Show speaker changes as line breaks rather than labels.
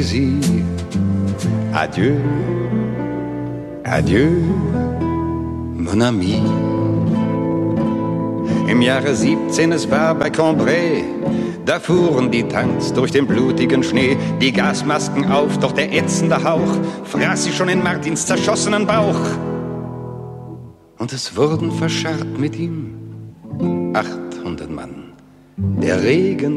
sie. Adieu, adieu, mon ami. Im Jahre 17, es war bei Cambrai, da fuhren die Tanks durch den blutigen Schnee, die Gasmasken auf, doch der ätzende Hauch fraß sie schon in Martins zerschossenen Bauch. Und es wurden verscharrt mit ihm 800 Mann. Der Regen